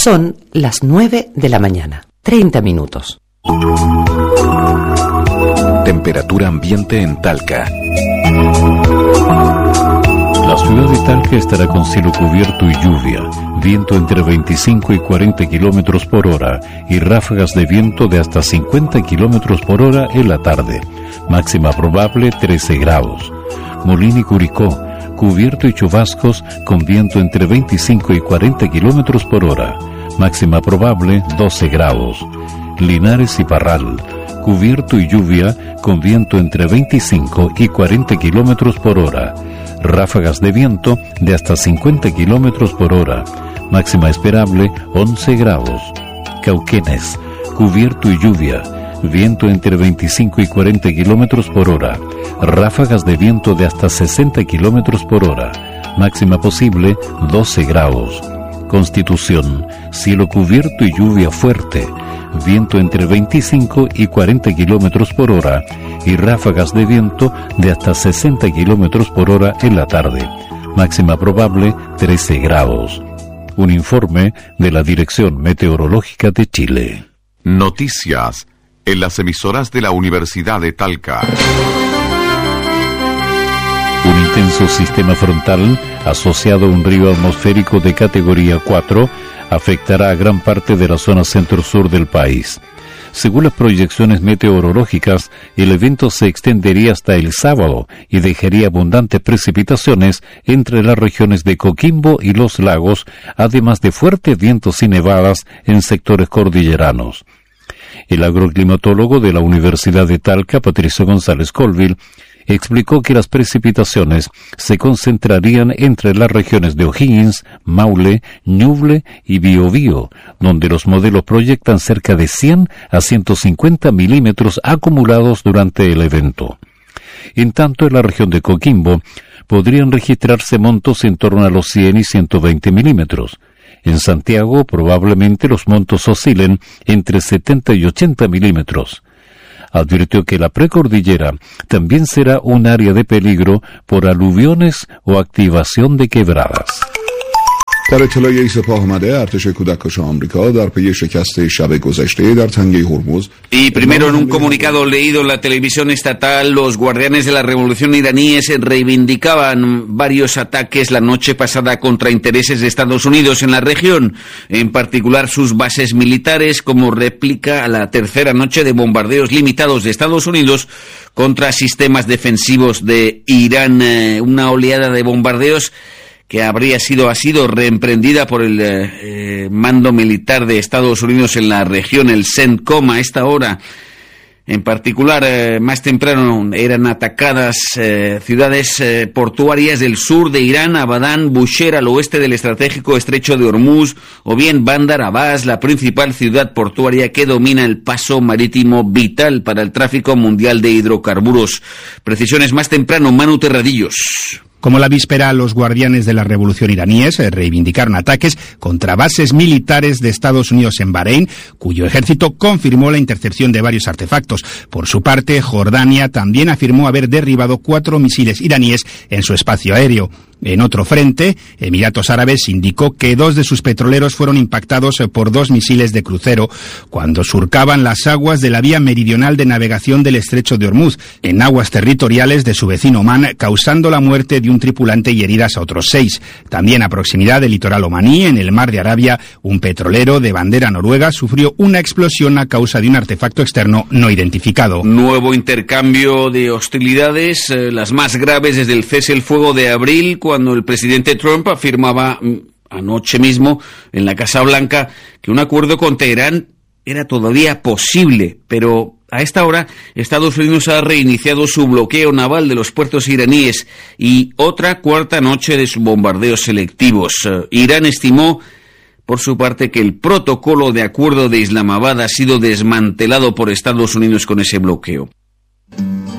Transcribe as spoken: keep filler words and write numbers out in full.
Son las nueve de la mañana, treinta minutos. Temperatura ambiente en Talca. La ciudad de Talca estará con cielo cubierto y lluvia, viento entre veinticinco y cuarenta kilómetros por hora y ráfagas de viento de hasta cincuenta kilómetros por hora en la tarde. Máxima probable trece grados. Molín y Curicó, cubierto y chubascos con viento entre veinticinco y cuarenta kilómetros por hora. Máxima probable doce grados. Linares y Parral, cubierto y lluvia con viento entre veinticinco y cuarenta kilómetros por hora. Ráfagas de viento de hasta cincuenta kilómetros por hora. Máxima esperable once grados. Cauquenes, cubierto y lluvia, viento entre veinticinco y cuarenta kilómetros por hora. Ráfagas de viento de hasta sesenta kilómetros por hora. Máxima posible doce grados. Constitución, cielo cubierto y lluvia fuerte, viento entre veinticinco y cuarenta kilómetros por hora y ráfagas de viento de hasta sesenta kilómetros por hora en la tarde. Máxima probable trece grados. Un informe de la Dirección Meteorológica de Chile. Noticias en las emisoras de la Universidad de Talca. Un intenso sistema frontal asociado a un río atmosférico de categoría cuatro afectará a gran parte de la zona centro-sur del país. Según las proyecciones meteorológicas, el evento se extendería hasta el sábado y dejaría abundantes precipitaciones entre las regiones de Coquimbo y Los Lagos, además de fuertes vientos y nevadas en sectores cordilleranos. El agroclimatólogo de la Universidad de Talca, Patricio González Colville, explicó que las precipitaciones se concentrarían entre las regiones de O'Higgins, Maule, Ñuble y Biobío, donde los modelos proyectan cerca de cien a ciento cincuenta milímetros acumulados durante el evento. En tanto, en la región de Coquimbo podrían registrarse montos en torno a los cien y ciento veinte milímetros. En Santiago probablemente los montos oscilen entre setenta y ochenta milímetros. Advirtió que la precordillera también será un área de peligro por aluviones o activación de quebradas. در اطلاعیه‌ای سپاه آمده ارتش کودکان آمریکا در پی شکست شب گذشته در تنگه هرمز. Y primero, en un comunicado leído en la televisión estatal, los guardianes de la revolución iraníes reivindicaban varios ataques la noche pasada contra intereses de Estados Unidos en la región, en particular sus bases militares, como réplica a la tercera noche de bombardeos limitados de Estados Unidos contra sistemas defensivos de Irán. Eh, una oleada de bombardeos que habría sido, ha sido reemprendida por el eh, mando militar de Estados Unidos en la región, el CENTCOM. A esta hora, en particular, eh, más temprano, eran atacadas eh, ciudades eh, portuarias del sur de Irán, Abadán, Bushehr, al oeste del estratégico estrecho de Hormuz, o bien Bandar Abbas, la principal ciudad portuaria que domina el paso marítimo vital para el tráfico mundial de hidrocarburos. Precisiones más temprano, Manu Terradillos. Como la víspera, los guardianes de la revolución iraníes reivindicaron ataques contra bases militares de Estados Unidos en Bahrein, cuyo ejército confirmó la intercepción de varios artefactos. Por su parte, Jordania también afirmó haber derribado cuatro misiles iraníes en su espacio aéreo. En otro frente, Emiratos Árabes indicó que dos de sus petroleros fueron impactados por dos misiles de crucero cuando surcaban las aguas de la vía meridional de navegación del estrecho de Hormuz, en aguas territoriales de su vecino Omán, causando la muerte de un tripulante y heridas a otros seis. También a proximidad del litoral omaní, en el mar de Arabia, un petrolero de bandera noruega sufrió una explosión a causa de un artefacto externo no identificado. Nuevo intercambio de hostilidades, eh, las más graves desde el cese el fuego de abril, cuando el presidente Trump afirmaba anoche mismo en la Casa Blanca que un acuerdo con Teherán era todavía posible, pero a esta hora Estados Unidos ha reiniciado su bloqueo naval de los puertos iraníes y otra cuarta noche de sus bombardeos selectivos. Irán estimó, por su parte, que el protocolo de acuerdo de Islamabad ha sido desmantelado por Estados Unidos con ese bloqueo.